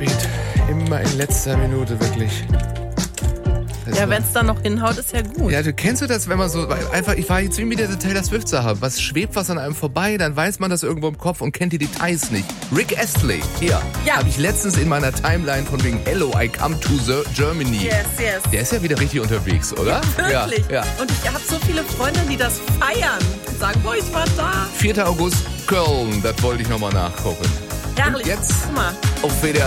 spät. Immer in letzter Minute, wirklich. Ja, wenn es dann noch hinhaut, ist ja gut. Ja, kennst du das, wenn man so einfach, ich war jetzt wie mit der Taylor Swift-Sache, was schwebt was an einem vorbei, dann weiß man das irgendwo im Kopf und kennt die Details nicht. Rick Astley, hier, Ja. habe ich letztens in meiner Timeline von wegen Hello, I come to Germany. Yes. Der ist ja wieder richtig unterwegs, oder? Wirklich. Ja. Und ich habe so viele Freunde, die das feiern und sagen, boah, ich war da. 4. August, Köln, das wollte ich nochmal nachgucken. Herrlich. Und jetzt Guck mal. auf WDR